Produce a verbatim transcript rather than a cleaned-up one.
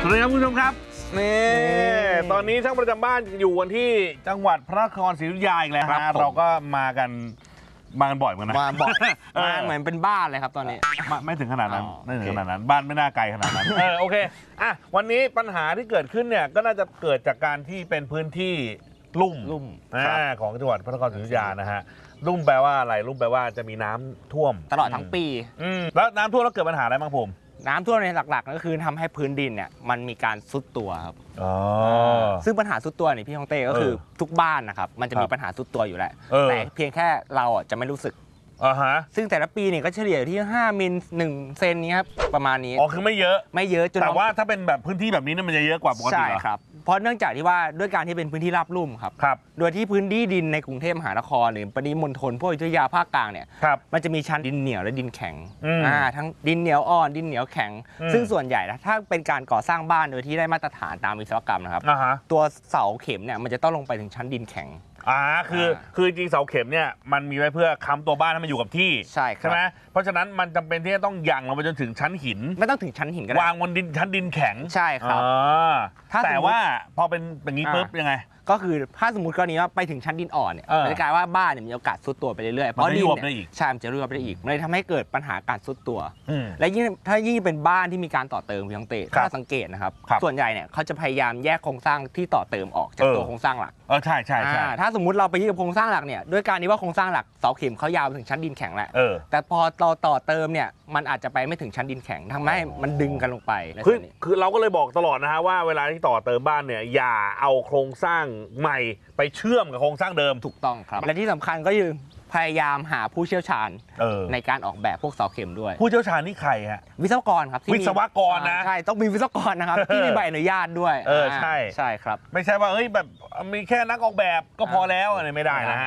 สวัสดีครับคุณผู้ชมครับนี่ตอนนี้ช่างประจำบ้านอยู่กันที่จังหวัดพระนครศรีอยุธยาอีกแล้วฮะเราก็มากันมากันบ่อยเหมือนกันนะมาบ่อยมาเหมือนเป็นบ้านเลยครับตอนนี้ไม่ถึงขนาดนั้นไม่ถึงขนาดนั้นบ้านไม่น่าไกลขนาดนั้นเออโอเคอ่ะวันนี้ปัญหาที่เกิดขึ้นเนี่ยก็น่าจะเกิดจากการที่เป็นพื้นที่ลุ่มลุ่มของจังหวัดพระนครศรีอยุธยานะฮะลุ่มแปลว่าอะไรลุ่มแปลว่าจะมีน้ำท่วมตลอดทั้งปีแล้วน้ำท่วมแล้วเกิดปัญหาอะไรบ้างผมน้ำท่วมในหลักๆก็คือทำให้พื้นดินเนี่ยมันมีการซุดตัวครับซึ่งปัญหาซุดตัวนี่พี่ฮองเต้ก็คือทุกบ้านนะครับมันจะมีปัญหาซุดตัวอยู่แล้วแต่เพียงแค่เราจะไม่รู้สึกอ่าฮะซึ่งแต่ละปีเนี่ยก็เฉลี่ยที่ห้ามิลหนึ่งเซนนี้ครับประมาณนี้อ๋อคือไม่เยอะไม่เยอะจนแต่ว่าถ้าเป็นแบบพื้นที่แบบนี้เนี่ยมันจะเยอะกว่าปกติใช่ครับเพราะเนื่องจากที่ว่าด้วยการที่เป็นพื้นที่ราบลุ่มครับครับโดยที่พื้นที่ดินในกรุงเทพมหานครหรือปริมณฑลพวกอยุธยาภาคกลางเนี่ยมันจะมีชั้นดินเหนียวและดินแข็งอ่าทั้งดินเหนียวอ่อนดินเหนียวแข็งซึ่งส่วนใหญ่นะถ้าเป็นการก่อสร้างบ้านโดยที่ได้มาตรฐานตามวิศวกรรมนะครับตัวเสาเข็มเนี่ยมันจะต้องลงไปถึงชั้นดินแข็งอ่าคือคือจริงเสาเข็มเนี่ยมันมีไว้เพื่อค้ำตัวบ้านให้มันอยู่กับที่ใช่ใช่ไหมเพราะฉะนั้นมันจำเป็นที่จะต้องยั่งลงไปจนถึงชั้นหินไม่ต้องถึงชั้นหินก็ได้วางบนดินชั้นดินแข็งใช่ครับแต่ว่าพอเป็นอย่างนี้ปุ๊บยังไงก็คือถ้าสมมติกรณีว่าไปถึงชั้นดินอ่อนเนี่ยมันจะกลายว่าบ้านเนี่ยมีโอกาสซุดตัวไปเรื่อยๆเพราะดินเนี่ยใช่มันจะรั่วไปได้อีกมันเลยทำให้เกิดปัญหาการซุดตัวและยิ่งถ้ายิ่งเป็นบ้านที่มีการต่อเติมพี่ต้องเตะถ้าสังเกตนะครับส่วนใหญ่เนี่ยเขาจะพยายามแยกโครงสร้างที่ต่อเติมออกจากตัวโครงสร้างหลักเออใช่ใช่ใช่ถ้าสมมติเราไปยึดกับโครงสร้างหลักเนี่ยด้วยการที่ว่าโครงสร้างหลักเสาเข็มเขายาวถึงชั้นดินแข็งแหละแต่พอต่อต่อเติมเนี่ยมันอาจจะไปไม่ถึงชั้นดินแข็งทำให้มันดึงกันลงไปคือคือเราก็เลยบอกตลอดนะฮะว่าเวลาที่ต่อเติมบ้านเนี่ยอย่าเอาโครงสร้างใหม่ไปเชื่อมกับโครงสร้างเดิมถูกต้องครับและที่สำคัญก็คือพยายามหาผู้เชี่ยวชาญในการออกแบบพวกเสาเข็มด้วยผู้เชี่ยวชาญนี่ใครฮะวิศวกรครับวิศวกรนะใช่ต้องมีวิศวกรนะครับที่มีใบอนุญาตด้วยเออใช่ใช่ครับไม่ใช่ว่าเอ้ยแบบมีแค่นักออกแบบก็พอแล้วอะไรไม่ได้นะฮะ